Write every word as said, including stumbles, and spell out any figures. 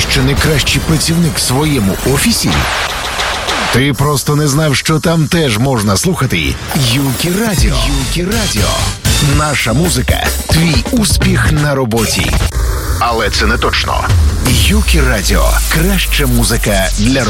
що не кращий працівник в своєму офісі? Ти просто не знав, що там теж можна слухати Юкі Радіо. Юкі Радіо. Наша музика – твій успіх на роботі. Але це не точно. Юкі Радіо – краща музика для роботи.